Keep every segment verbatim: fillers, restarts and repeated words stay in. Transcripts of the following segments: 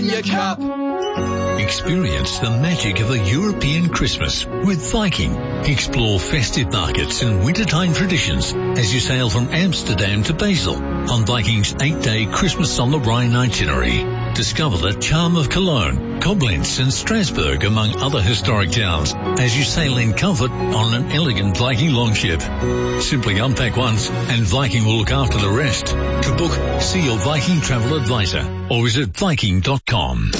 your cup. Experience the magic of a European Christmas with Viking. Explore festive markets and wintertime traditions as you sail from Amsterdam to Basel on Viking's eight-day Christmas on the Rhine itinerary. Discover the charm of Cologne, Koblenz and Strasbourg, among other historic towns, as you sail in comfort on an elegant Viking longship. Simply unpack once and Viking will look after the rest. To book, see your Viking travel advisor or visit Viking dot com.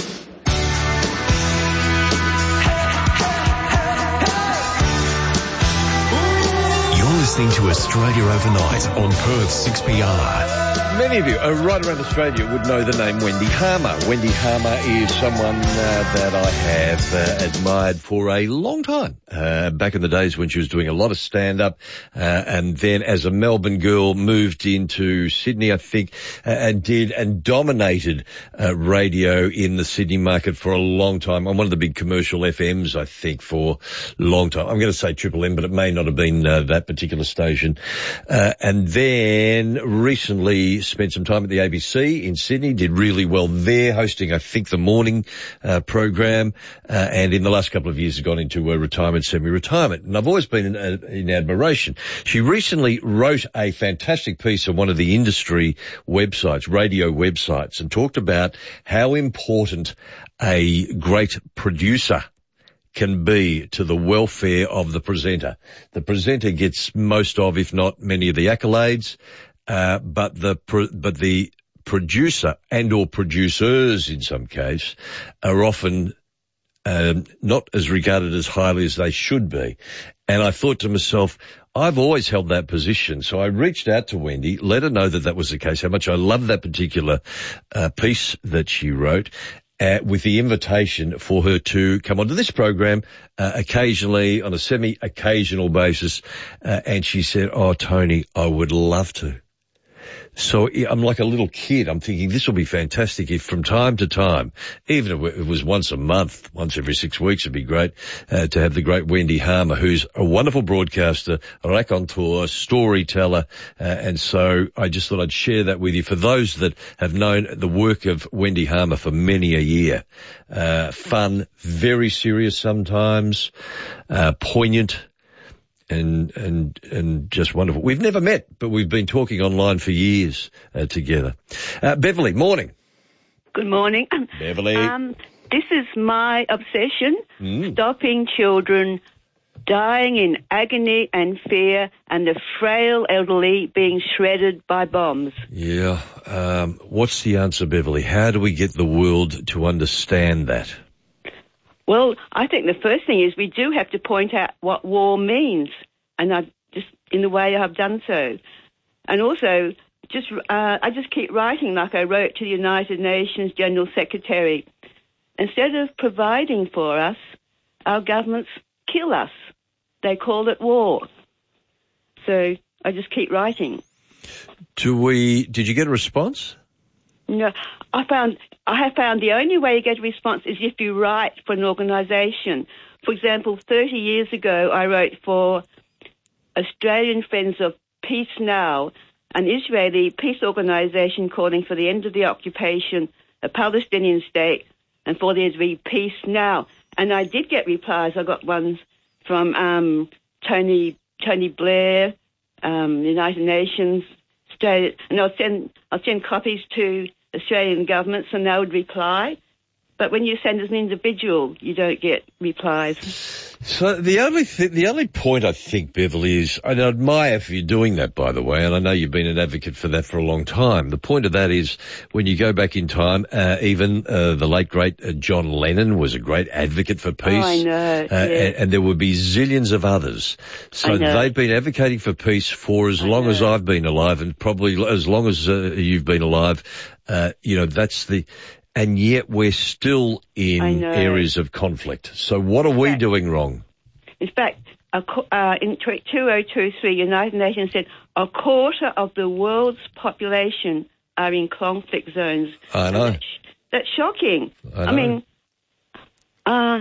You're listening to Australia Overnight on Perth six P R. Many of you uh, right around Australia would know the name Wendy Harmer. Wendy Harmer is someone uh, that I have uh, admired for a long time. Uh, back in the days when she was doing a lot of stand-up, uh, and then as a Melbourne girl moved into Sydney, I think, uh, and did and dominated uh, radio in the Sydney market for a long time on one of the big commercial F Ms, I think, for a long time. I'm going to say Triple M, but it may not have been uh, that particular station. Uh, and then recently spent some time at the A B C in Sydney, did really well there, hosting, I think, the morning uh, program, uh, and in the last couple of years has gone into uh, retirement, semi-retirement. And I've always been in, uh, in admiration. She recently wrote a fantastic piece on one of the industry websites, radio websites, and talked about how important a great producer can be to the welfare of the presenter. The presenter gets most of, if not many of the accolades, Uh, but the pro- but the producer and or producers in some case are often um, not as regarded as highly as they should be. And I thought to myself, I've always held that position. So I reached out to Wendy, let her know that that was the case, how much I love that particular uh, piece that she wrote, Uh, with the invitation for her to come onto this program uh, occasionally, on a semi-occasional basis. Uh, and she said, oh, Tony, I would love to. So I'm like a little kid. I'm thinking this will be fantastic if from time to time, even if it was once a month, once every six weeks, it'd be great uh, to have the great Wendy Harmer, who's a wonderful broadcaster, a raconteur, storyteller. Uh, and so I just thought I'd share that with you. For those that have known the work of Wendy Harmer for many a year, uh, fun, very serious sometimes, uh, poignant, and and and just wonderful. We've never met, but we've been talking online for years uh, together. Uh, Beverly, morning. Good morning. Beverly. Um, this is my obsession, mm. stopping children dying in agony and fear and the frail elderly being shredded by bombs. Yeah. Um, what's the answer, Beverly? How do we get the world to understand that? Well, I think the first thing is we do have to point out what war means, and I just in the way I've done so. And also, just uh, I just keep writing like I wrote to the United Nations General Secretary. Instead of providing for us, our governments kill us. They call it war. So I just keep writing. Do we? Did you get a response? No, I found I have found the only way you get a response is if you write for an organisation. For example, thirty years ago, I wrote for Australian Friends of Peace Now, an Israeli peace organisation calling for the end of the occupation, a Palestinian state, and for there to be peace now. And I did get replies. I got ones from um, Tony Tony Blair, um, the United Nations, Australia, and I'll send I'll send copies to Australian governments, and they would reply. But when you send as an individual, you don't get replies. So the only th- the only point I think, Beverly, is, and I admire for you doing that, by the way, and I know you've been an advocate for that for a long time. The point of that is when you go back in time, uh, even uh, the late, great uh, John Lennon was a great advocate for peace. Oh, I know. Uh, yeah. and, and there would be zillions of others. So they've been advocating for peace for as I long know. as I've been alive, and probably as long as uh, you've been alive. Uh, you know, that's the... And yet we're still in areas of conflict. So what are we doing wrong? In fact, uh, in two thousand twenty-three, United Nations said a quarter of the world's population are in conflict zones. I know. That's, that's shocking. I, know. I mean, uh,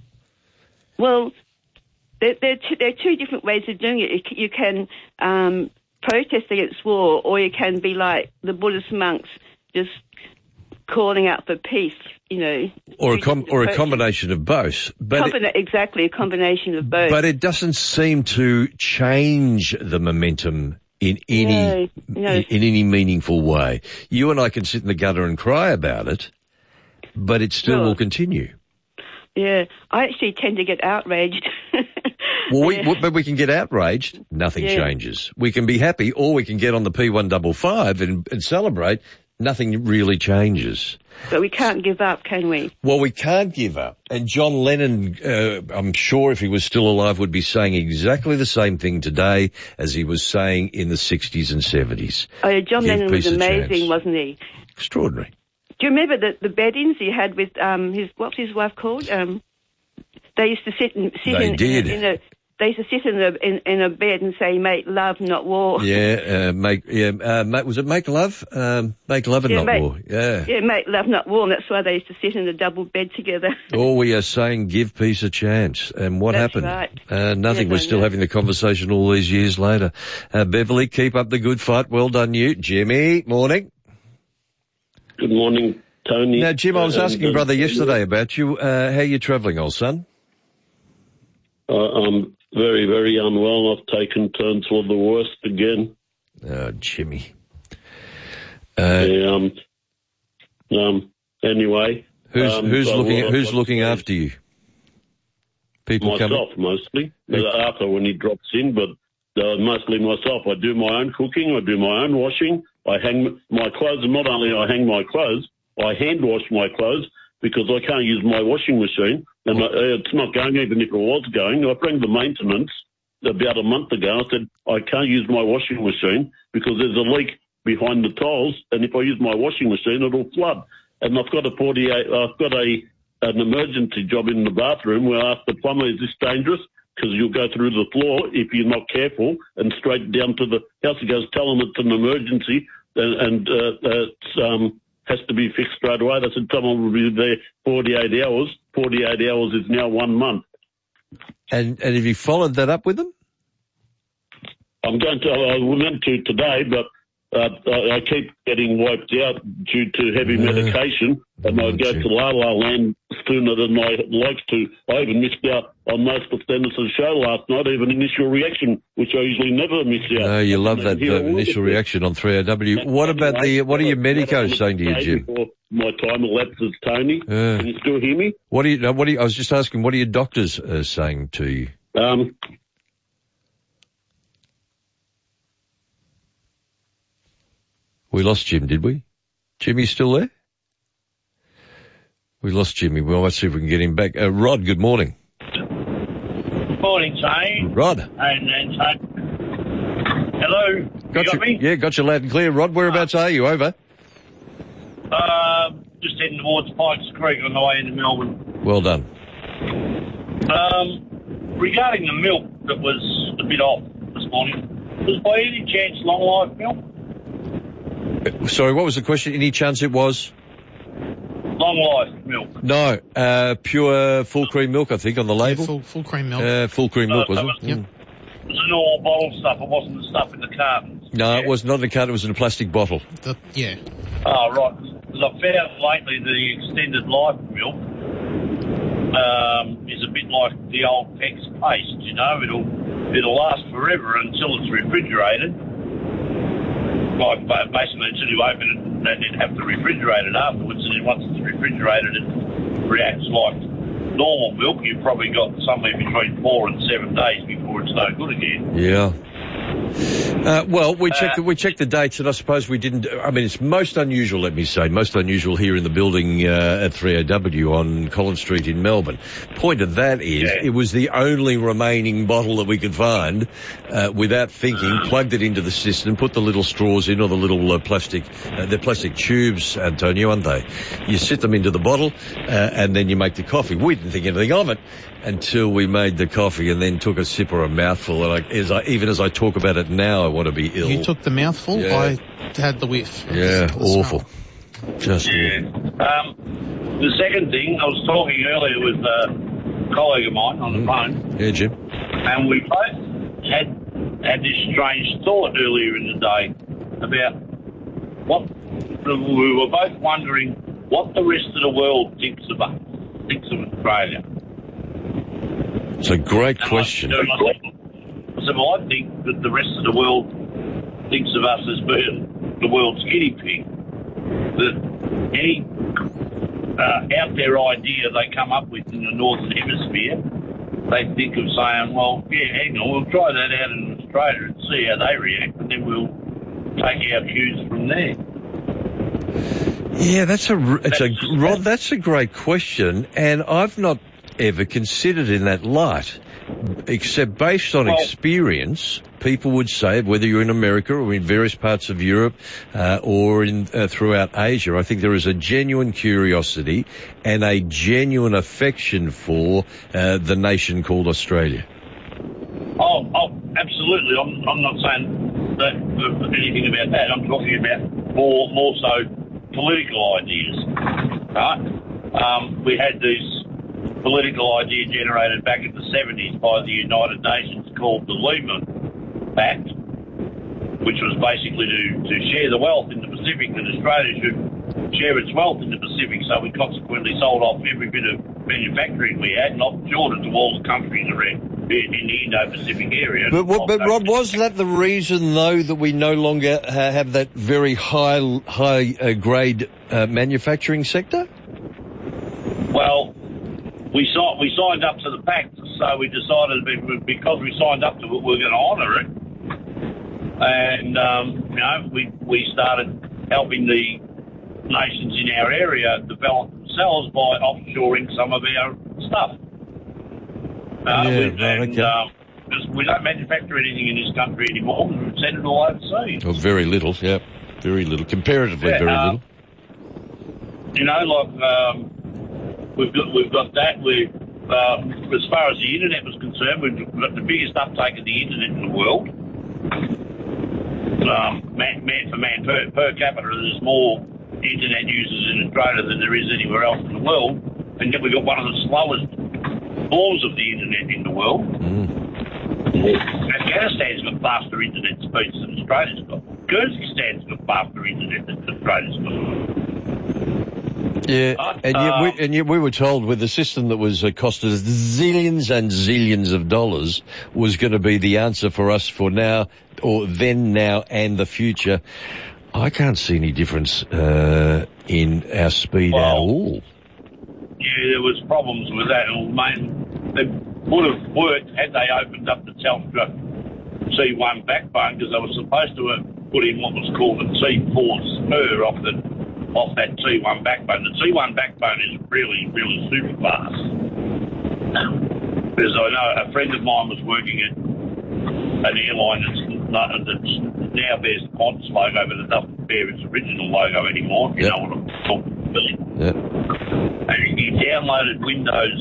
well, there, there, are two, there are two different ways of doing it. You can um, protest against war, or you can be like the Buddhist monks, just calling out for peace, you know. Or a com- or a combination of both. But Combina- it, exactly, a combination of both. But it doesn't seem to change the momentum in any no, no. In, in any meaningful way. You and I can sit in the gutter and cry about it, but it still Sure. will continue. Yeah, I actually tend to get outraged. Well, we, Yeah. but we can get outraged. Nothing Yeah. changes. We can be happy, or we can get on the P one fifty-five and, and celebrate. Nothing really changes. But we can't give up, can we? Well, we can't give up. And John Lennon, uh, I'm sure if he was still alive, would be saying exactly the same thing today as he was saying in the sixties and seventies. Oh, yeah, John Give Lennon was peace a amazing, chance. wasn't he? Extraordinary. Do you remember the, the bed-ins he had with um his, what's his wife called? Um, they used to sit and sit They in, did. in a they used to sit in a in, in a bed and say, "Make love, not war." Yeah, uh, make, yeah, uh, make, was it make love? Um, make love and Yeah, not make- war. Yeah. Yeah, make love, not war. And that's why they used to sit in a double bed together. All we are saying, give peace a chance. And what That's happened? right. Uh, nothing. Yeah, We're I still know. having the conversation all these years later. Uh, Beverly, keep up the good fight. Well done, you. Jimmy, morning. Good morning, Tony. Now, Jim, I was Uh, asking and, brother uh, yesterday about you. Uh, how you travelling, old son? Uh, I'm very, very unwell. I've taken turns for the worst again. Oh, Jimmy. Uh, Yeah, um, um, anyway. who's um, who's so looking what who's I've looking got- after you? People Myself, coming. mostly. Hey. Uh, Arthur, when he drops in, but uh, mostly myself. I do my own cooking. I do my own washing. I hang my clothes. And not only I hang my clothes, I hand wash my clothes because I can't use my washing machine. And uh, it's not going, even if it was going. I rang the maintenance about a month ago. I said, I can't use my washing machine because there's a leak behind the tiles, and if I use my washing machine, it'll flood. And I've got a forty-eight, I've got a an emergency job in the bathroom where I asked the plumber, is this dangerous? Because you'll go through the floor if you're not careful and straight down to the house. He goes, tell them it's an emergency and, and uh, uh, it's, um, has to be fixed straight away. I said, someone will be there forty-eight hours. forty-eight hours is now one month. And and have you followed that up with them? I'm going to, I was meant to today, but uh, I I keep getting wiped out due to heavy Yeah. medication, and Oh, I go gee. to La La Land sooner than I like to. I even missed out on most of Dennis's show last night, even Initial Reaction, which I usually never miss out. No, you love And that here uh, I was. initial reaction on three O W. What about the, what are your medicos saying to you, Jim? Before my time elapses, Tony. Yeah. Can you still hear me? What do you, no, what do you, I was just asking, what are your doctors uh, saying to you? Um, We lost Jim, did we? Jimmy still there? We lost Jimmy. Well, let's see if we can get him back. Uh, Rod, good morning. Morning, Tony. Rod. And, and Tony. Hello. Got you got you, me? yeah, got you loud and clear. Rod, whereabouts are you? Over. Uh, just heading towards Pikes Creek on the way into Melbourne. Well done. Um, regarding the milk that was a bit off this morning, was by any chance long life milk? Uh, Sorry, what was the question? Any chance it was? Long life milk. No, uh, pure full cream milk, I think, on the label. Full, full cream milk. Uh, full cream milk, Uh, was that it? was- Yep. Mm. It was a normal bottle stuff. It wasn't the stuff in the cartons. No, Yeah. it was not in a carton. It was in a plastic bottle. The, yeah. Oh, right. Because I've found lately the extended life milk um, is a bit like the old Pex paste, you know. It'll it'll last forever until it's refrigerated. Like, ba- basically, until you open it and then you have to refrigerate it afterwards. And then once it's refrigerated, it reacts like normal milk. You've probably got somewhere between four and seven days before it's no good again. Yeah. Uh, well, we checked the, we checked the dates, and I suppose we didn't. I mean, it's most unusual. Let me say, most unusual here in the building uh, at three O W on Collins Street in Melbourne. Point of that is, Yeah. it was the only remaining bottle that we could find. Uh, without thinking, plugged it into the system, put the little straws in, or the little uh, plastic, uh, they're plastic tubes, Antonio, aren't they? You sit them into the bottle, uh, and then you make the coffee. We didn't think anything of it until we made the coffee, and then took a sip or a mouthful. And I, as I, even as I talk about it now, I want to be ill. You took the mouthful. Yeah. I had the whiff. Yeah, The awful. smell. Just Yeah. Um, the second thing, I was talking earlier with a colleague of mine on the phone, yeah, Jim. and we both had had this strange thought earlier in the day about what we were both wondering what the rest of the world thinks of us, thinks of Australia. It's a great And question. I, I so I think that the rest of the world thinks of us as being the world's guinea pig. That any uh, out there idea they come up with in the Northern Hemisphere, they think of saying, well, yeah, hang on, we'll try that out in Australia and see how they react, and then we'll take our cues from there. Yeah, that's a, it's a, Rod, that's a great question, and I've not ever considered in that light, except based on Well, experience, people would say, whether you're in America or in various parts of Europe uh, or in uh, throughout Asia, I think there is a genuine curiosity and a genuine affection for uh, the nation called Australia. Oh, oh, absolutely. I'm, I'm not saying that, uh, anything about that. I'm talking about more, more so political ideas, right? Um, we had this political idea generated back in the seventies by the United Nations called the Lima Pact, which was basically to, to share the wealth in the Pacific, that Australia should share its wealth in the Pacific, so we consequently sold off every bit of manufacturing we had and offshored it to all the countries around in the Indo-Pacific area. But, what, but Rob, was that the reason, though, that we no longer uh, have that very high, high uh, grade uh, manufacturing sector? Well, we, si- we signed up to the pact, so we decided because we signed up to it, we're going to honour it. And, um, you know, we, we started helping the nations in our area develop themselves by offshoring some of our stuff. Uh, Yeah, we, right, and okay. um, 'cause we don't manufacture anything in this country anymore. We send it all overseas. Oh, very little, yeah. Very little. Comparatively, Yeah, very uh, little. You know, like um, we've got we've got that. We, uh, as far as the internet was concerned, we've got the biggest uptake of the internet in the world. Um, man, man for man per, per capita, there's more internet users in Australia than there is anywhere else in the world, and yet we've got one of the slowest forms of the internet in the world. Mm. Afghanistan's got faster internet speeds than Australia's got. Kyrgyzstan's got faster internet than Australia's got. Yeah, But, and yet, we, um, and yet we were told with a system that was uh, cost us zillions and zillions of dollars was going to be the answer for us for now, or then, now, and the future. I can't see any difference uh, in our speed Well, at all. Yeah, there was problems with that. I mean, they would have worked had they opened up the Telstra T one backbone, because they were supposed to have put in what was called a T four spur off the off that T one backbone. The T one backbone is really, really super fast. Because I know a friend of mine was working at an airline that's, not, that's now bears the Qantas logo, but it doesn't bear its original logo anymore, if you Yep. know what I'm talking about. Yeah. And he downloaded Windows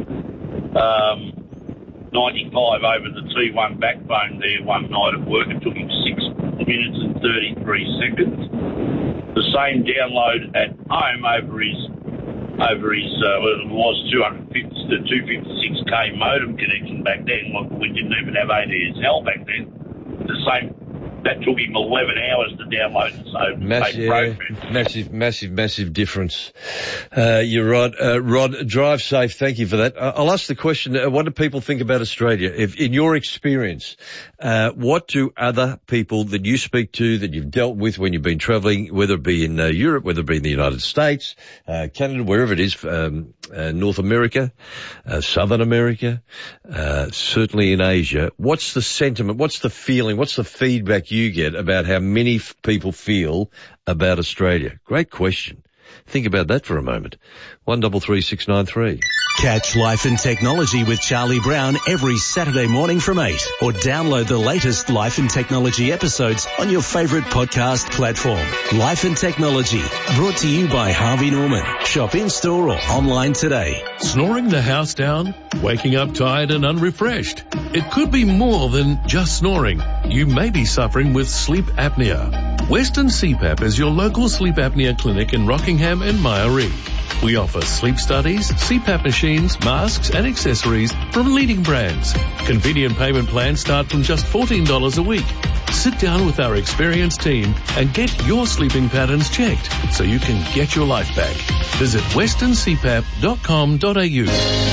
um, ninety-five over the T one backbone there one night at work. It took him six minutes and thirty-three seconds. The same download at home over his over his uh, well, it was two fifty to two fifty-six K modem connection back then. Like, we didn't even have A D S L back then. The same. That took him eleven hours to download it. So Massive, they yeah, programmed. massive, massive, massive difference. Uh, you're right. Uh, Rod, drive safe. Thank you for that. Uh, I'll ask the question, uh, what do people think about Australia? If, in your experience, uh, what do other people that you speak to, that you've dealt with when you've been travelling, whether it be in uh, Europe, whether it be in the United States, uh, Canada, wherever it is, um, uh, North America, uh, Southern America, uh, certainly in Asia, what's the sentiment, what's the feeling, what's the feedback you get about how many f- people feel about Australia? Great question. Think about that for a moment. One double three six nine three. Catch Life and Technology with Charlie Brown every Saturday morning from eight, or download the latest Life and Technology episodes on your favourite podcast platform. Life and Technology, brought to you by Harvey Norman. Shop in-store or online today. Snoring the house down? Waking up tired and unrefreshed? It could be more than just snoring. You may be suffering with sleep apnea. Western C PAP is your local sleep apnea clinic in Rockingham and Myaree. We offer sleep studies, C PAP machines, masks and accessories from leading brands. Convenient payment plans start from just fourteen dollars a week. Sit down with our experienced team and get your sleeping patterns checked so you can get your life back. Visit western c p a p dot com dot a u.